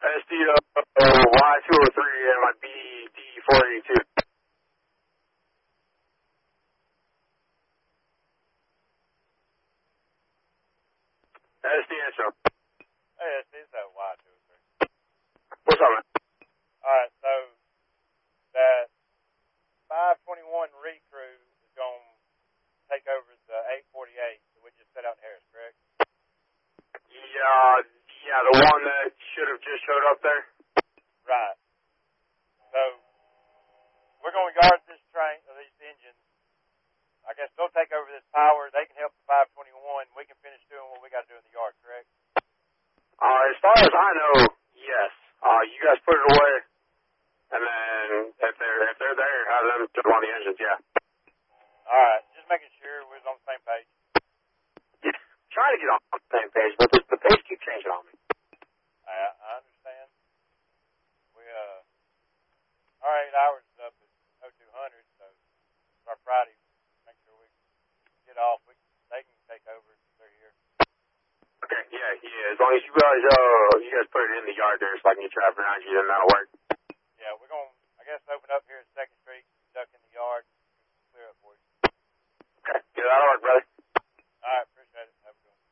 SDO Y203 and my BD482. SD intro. Hey, it's that Y203. What's up, man? Alright, so that 521 recrew is going to take over the 848 that we just set out in Harris, correct? Yeah, the one that should have just showed up there. Right. So we're going to guard this train, or these engines. I guess they'll take over this power. They can help the 521. We can finish doing what we got to do in the yard, correct? As far as I know, yes. You guys put it away, and then if they're there, have them jump on the engines. Yeah. All right. Just making sure we're on the same page. Yeah. Trying to get on the same page, but the page keeps changing on me. I understand. We our 8 hours is up at 0200, so our Friday. Make sure we get off. They can take over if they're here. Okay, yeah. As long as you guys put it in the yard there so I can get traffic around you, then that'll work. Yeah, we're going to, I guess, open up here at 2nd Street, duck in the yard, clear up for you. Okay, yeah, that'll work, brother. All right, appreciate it. Have a good one.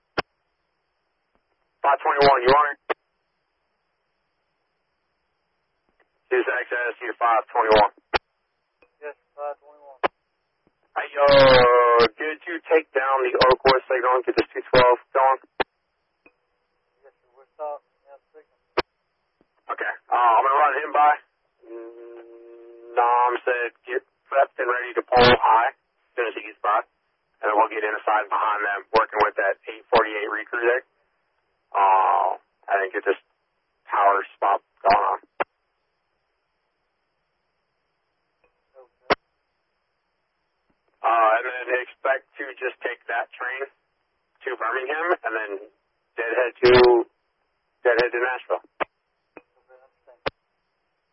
521, you on it? This is access to 521. Yes, 521. Hey, did you take down the Oakwood signal and get this 212 going? Yes, sir. We're stopped. Yeah, the signal. Okay, I'm going to run him by. Nom said get prepped and ready to pull high as soon as he gets by. And then we'll get inside and behind them, working with that 848 recruit there. I think get this power spot going on. And then expect to just take that train to Birmingham and then deadhead to Nashville.